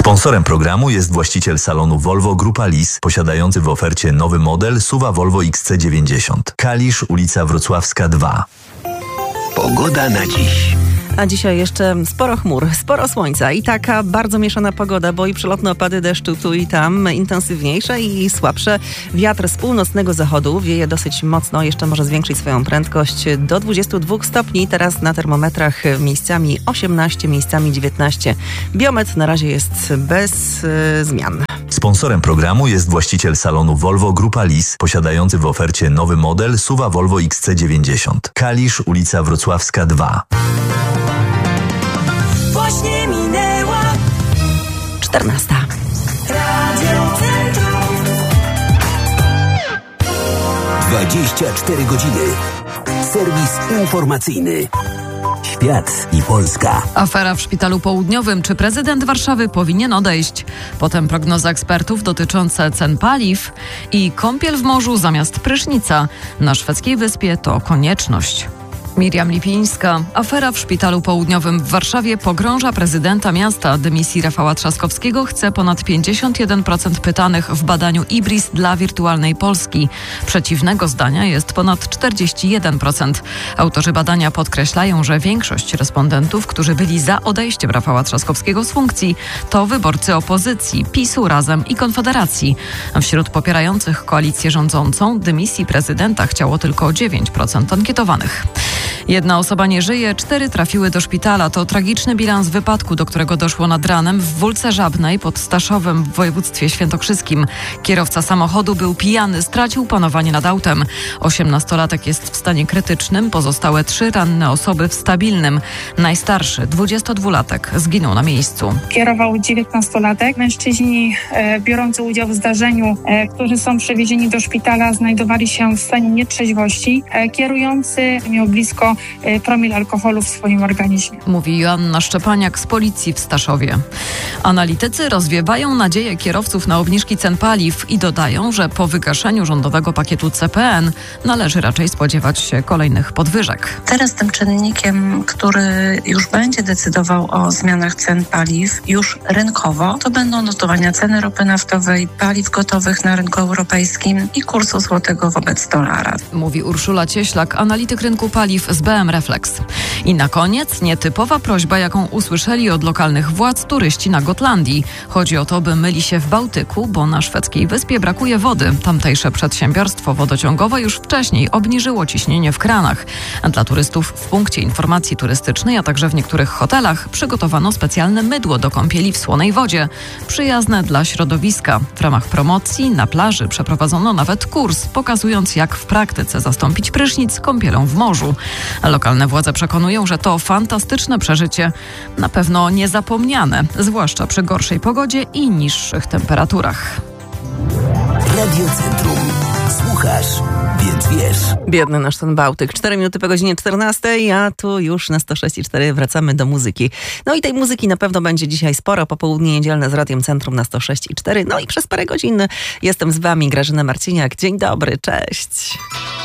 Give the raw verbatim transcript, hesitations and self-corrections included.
Sponsorem programu jest właściciel salonu Volvo Grupa Lis, posiadający w ofercie nowy model S U V-a Volvo X C dziewięćdziesiąt. Kalisz, ulica Wrocławska dwa. Pogoda na dziś. A dzisiaj jeszcze sporo chmur, sporo słońca i taka bardzo mieszana pogoda, bo i przelotne opady deszczu tu i tam, intensywniejsze i słabsze. Wiatr z północnego zachodu wieje dosyć mocno, jeszcze może zwiększyć swoją prędkość do dwudziestu dwóch stopni. Teraz na termometrach miejscami osiemnaście, miejscami dziewiętnaście. Biometr na razie jest bez y, zmian. Sponsorem programu jest właściciel salonu Volvo Grupa Lis, posiadający w ofercie nowy model S U V-a Volvo X C dziewięćdziesiąt. Kalisz, ulica Wrocławska dwa. Właśnie minęła czternasta. Radio Centrum. dwadzieścia cztery godziny. Serwis informacyjny. Świat i Polska. Afera w Szpitalu Południowym. Czy prezydent Warszawy powinien odejść? Potem prognoza ekspertów dotycząca cen paliw i kąpiel w morzu zamiast prysznica. Na szwedzkiej wyspie to konieczność. Miriam Lipińska. Afera w Szpitalu Południowym w Warszawie pogrąża prezydenta miasta. Dymisji Rafała Trzaskowskiego chce ponad pięćdziesiąt jeden procent pytanych w badaniu IBRIS dla Wirtualnej Polski. Przeciwnego zdania jest ponad czterdzieści jeden procent. Autorzy badania podkreślają, że większość respondentów, którzy byli za odejściem Rafała Trzaskowskiego z funkcji, to wyborcy opozycji, PiSu, Razem i Konfederacji. Wśród popierających koalicję rządzącą dymisji prezydenta chciało tylko dziewięć procent ankietowanych. Jedna osoba nie żyje, cztery trafiły do szpitala. To tragiczny bilans wypadku, do którego doszło nad ranem w Wólce Żabnej pod Staszowem w województwie świętokrzyskim. Kierowca samochodu był pijany, stracił panowanie nad autem. Osiemnastolatek jest w stanie krytycznym, pozostałe trzy ranne osoby w stabilnym. Najstarszy, dwudziestodwulatek, zginął na miejscu. Kierował dziewiętnastolatek. Mężczyźni e, biorący udział w zdarzeniu, e, którzy są przewiezieni do szpitala, znajdowali się w stanie nietrzeźwości. E, kierujący miał blisko promil alkoholu w swoim organizmie. Mówi Joanna Szczepaniak z policji w Staszowie. Analitycy rozwiewają nadzieję kierowców na obniżki cen paliw i dodają, że po wygaszeniu rządowego pakietu C P N należy raczej spodziewać się kolejnych podwyżek. Teraz tym czynnikiem, który już będzie decydował o zmianach cen paliw już rynkowo, to będą notowania ceny ropy naftowej, paliw gotowych na rynku europejskim i kursu złotego wobec dolara. Mówi Urszula Cieślak, analityk rynku paliw z B M Reflex. I na koniec nietypowa prośba, jaką usłyszeli od lokalnych władz turyści na Gotlandii. Chodzi o to, by myli się w Bałtyku, bo na szwedzkiej wyspie brakuje wody. Tamtejsze przedsiębiorstwo wodociągowe już wcześniej obniżyło ciśnienie w kranach. Dla turystów w punkcie informacji turystycznej, a także w niektórych hotelach przygotowano specjalne mydło do kąpieli w słonej wodzie, przyjazne dla środowiska. W ramach promocji na plaży przeprowadzono nawet kurs, pokazując, jak w praktyce zastąpić prysznic kąpielą w morzu. Lokalne władze przekonują, że to fantastyczne przeżycie, na pewno niezapomniane, zwłaszcza przy gorszej pogodzie i niższych temperaturach. Radio Centrum. Słuchasz, więc wiesz. Biedny nasz ten Bałtyk. cztery minuty po godzinie czternastej, a tu już na sto sześć i cztery wracamy do muzyki. No i tej muzyki na pewno będzie dzisiaj sporo. Popołudnie niedzielne z Radiem Centrum na sto sześć i cztery. No i przez parę godzin jestem z wami, Grażyna Marciniak. Dzień dobry, cześć.